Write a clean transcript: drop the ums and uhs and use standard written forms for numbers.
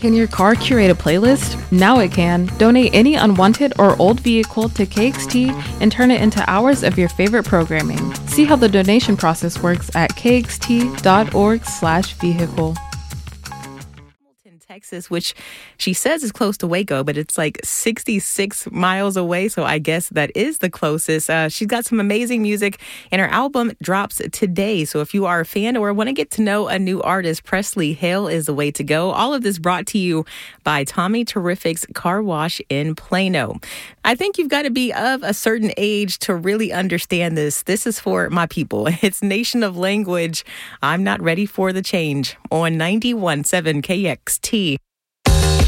Can your car curate a playlist? Now it can. Donate any unwanted or old vehicle to KXT and turn it into hours of your favorite programming. See how the donation process works at kxt.org/vehicle. Texas, which she says is close to Waco, but it's like 66 miles away, so I guess that is the closest. She's got some amazing music, and her album drops today. So if you are a fan or want to get to know a new artist, Presley Hale is the way to go. All of this brought to you by Tommy Terrific's Car Wash in Plano. I think you've got to be of a certain age to really understand this. This is for my people. It's Nation of Language. I'm not ready for the change on 91.7 KXT.